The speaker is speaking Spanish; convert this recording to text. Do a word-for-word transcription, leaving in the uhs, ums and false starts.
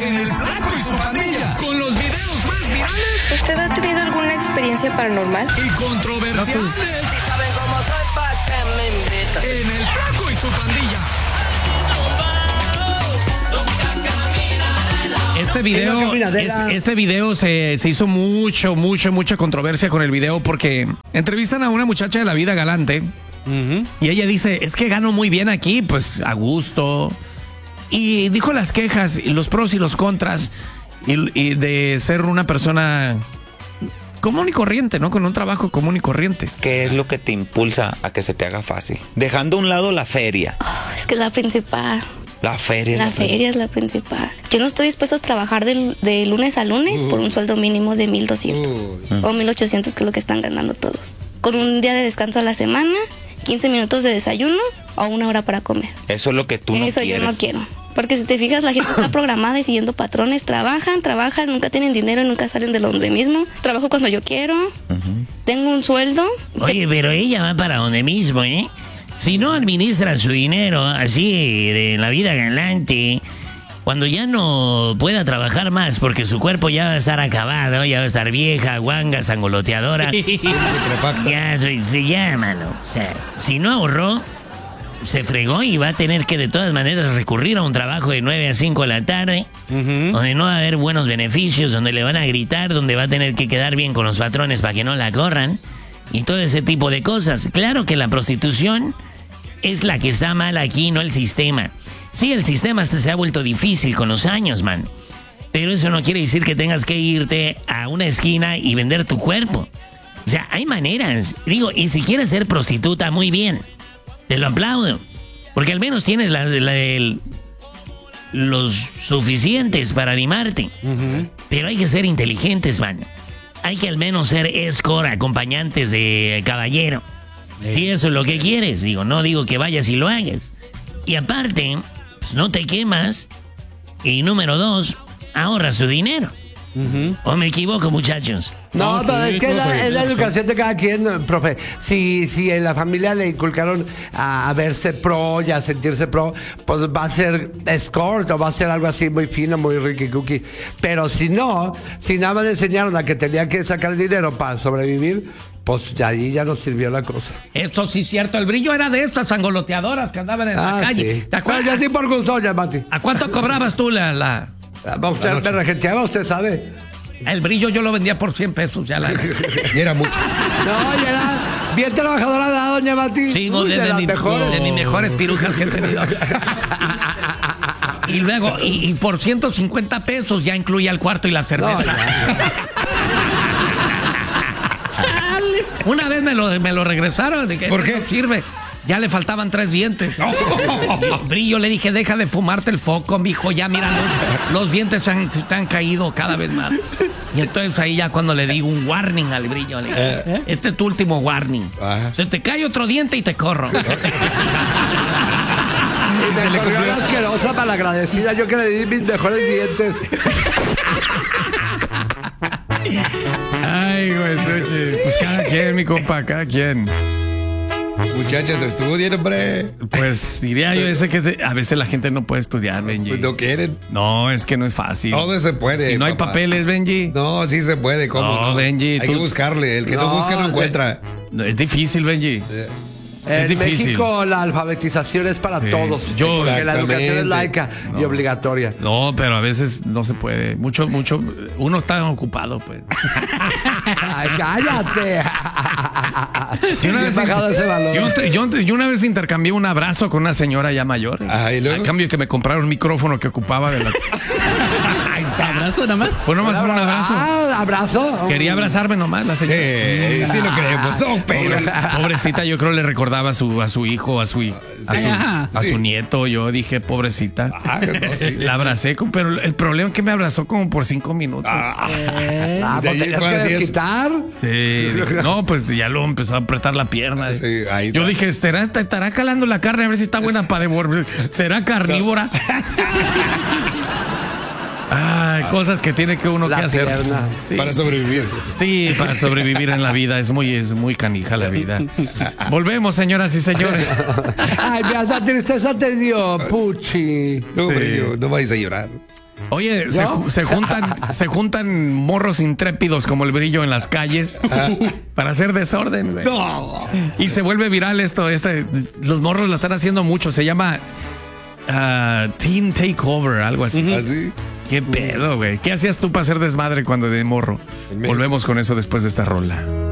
en El Flaco y su Pandilla, con los videos más virales. ¿Usted ha tenido alguna experiencia paranormal? Y controversiales. No, si saben cómo soy, ¿pa' qué me invitan? En El Flaco y su Pandilla. Este video, es, este video se, se hizo mucho, mucho, mucha controversia con el video porque entrevistan a una muchacha de la vida galante. Uh-huh. Y ella dice, es que gano muy bien aquí, pues a gusto. Y dijo las quejas, los pros y los contras y, y de ser una persona común y corriente, ¿no? Con un trabajo común y corriente. ¿Qué es lo que te impulsa a que se te haga fácil? Dejando a un lado la feria. Oh, es que es la principal. La feria. La, la feria feria es la principal. Yo no estoy dispuesto a trabajar de, de lunes a lunes uh. por un sueldo mínimo de mil doscientos uh. o mil ochocientos, que es lo que están ganando todos. Con un día de descanso a la semana, quince minutos de desayuno o una hora para comer. Eso es lo que tú no Eso quieres. Eso yo no quiero. Porque si te fijas, la gente está programada y siguiendo patrones. Trabajan, trabajan, nunca tienen dinero y nunca salen de donde mismo. Trabajo cuando yo quiero. Uh-huh. Tengo un sueldo. Oye, pero ella va para donde mismo, ¿eh? Si no administra su dinero así de la vida galante, cuando ya no pueda trabajar más porque su cuerpo ya va a estar acabado, ya va a estar vieja, guanga, sangoloteadora, ya se llámalo. O sea, si no ahorró, se fregó y va a tener que de todas maneras recurrir a un trabajo de nueve a cinco de la tarde, uh-huh. donde no va a haber buenos beneficios, donde le van a gritar, donde va a tener que quedar bien con los patrones para que no la corran y todo ese tipo de cosas. Claro que la prostitución es la que está mal aquí, no el sistema. Sí, el sistema se ha vuelto difícil con los años, man. Pero eso no quiere decir que tengas que irte a una esquina y vender tu cuerpo. O sea, hay maneras. Digo, y si quieres ser prostituta, muy bien. Te lo aplaudo. Porque al menos tienes la, la, el, los suficientes para animarte. Uh-huh. Pero hay que ser inteligentes, man. Hay que al menos ser escort, acompañantes de caballero. Si eso es lo que quieres, digo, no digo que vayas y lo hagas. Y aparte, pues no te quemas. Y número dos, ahorras tu dinero. Uh-huh. ¿O me equivoco, muchachos? No, no pero sí, es que la, es la educación de cada quien, profe. Si, si en la familia le inculcaron a, a verse pro y a sentirse pro, pues va a ser escort o va a ser algo así muy fino, muy ricky cookie. Pero si no, si nada más le enseñaron a que tenía que sacar dinero para sobrevivir, pues ya ahí ya no sirvió la cosa. Eso sí es cierto. El Brillo era de estas sangoloteadoras que andaban en ah, la calle. Sí. ¿Te acuerdas? Bueno, ya sí por gusto, ya, Mati. ¿A cuánto cobrabas tú la...? la... Usted me regenteaba, usted sabe. El Brillo yo lo vendía por cien pesos. Ya la... y era mucho. No, y era bien trabajadora la doña Mati. Sí, no, de, de, de, mis mejores. de mis mejores pirujas que he tenido. Y luego, y, y por ciento cincuenta pesos ya incluía el cuarto y la cerveza. No, una vez me lo, me lo regresaron. De que ¿por qué? No sirve. Ya le faltaban tres dientes. Brillo, le dije, deja de fumarte el foco, mijo. Ya, mira, los, los dientes han, te han caído cada vez más. Y entonces ahí ya cuando le digo un warning al Brillo, le digo, ¿eh? Este es tu último warning. Ajá. Se te cae otro diente y te corro. Y se le corrió la asquerosa malagradecida. Yo que le di mis mejores dientes. Ay, güey, pues cada quien, mi compa, cada quien. Muchachas, estudien, hombre. Pues diría yo ese que se, a veces la gente no puede estudiar, Benji. Pues no quieren. No, es que no es fácil. Todo se puede. Si no hay papá. papeles, Benji. No, sí se puede, ¿cómo no? No, Benji. Hay tú... que buscarle. El que no, no busca no encuentra. No, es difícil, Benji. Sí. En difícil. México la alfabetización es para sí. todos. Yo, porque la educación es laica no. y obligatoria. No, pero a veces no se puede. Mucho, mucho. Uno está ocupado, pues. Ay, cállate. Yo una, vez inter... ese valor. Yo, yo, yo una vez intercambié un abrazo con una señora ya mayor. Ajá, ¿y luego? A cambio de que me compraron un micrófono que ocupaba de la... Ahí está, abrazo nada más. Fue nomás un abrazo. Ah, abrazo. Quería abrazarme nomás la señora. Eh, sí lo creemos, no, pero... Pobrecita, yo creo le recordaba a su, a su hijo, a su, a su, a sí. su nieto. Yo dije, pobrecita. Ah, no, sí. La abracé, pero el problema es que me abrazó como por cinco minutos. Ah, eh. ah ¿pues tenías que desquitar? Sí. No, pues ya luego empezó a apretar la pierna. Sí, ahí yo dije, ¿será, estará calando la carne a ver si está buena para devolver? ¿Será carnívora? Ay, cosas que tiene que uno la que hacer sí. para sobrevivir. Sí, para sobrevivir en la vida. Es muy, es muy canija la vida. Volvemos, señoras y señores. Ay, me hasta tristeza te dio, Puchi. No, sí. Brillo, no vais a llorar. Oye, se, ¿No? se juntan, se juntan morros intrépidos como el Brillo en las calles para hacer desorden, güey. No. Y se vuelve viral esto, este, los morros lo están haciendo mucho, se llama uh, Teen Takeover, algo así. Así. ¿Qué pedo, güey? ¿Qué hacías tú para hacer desmadre cuando de morro? Volvemos con eso después de esta rola.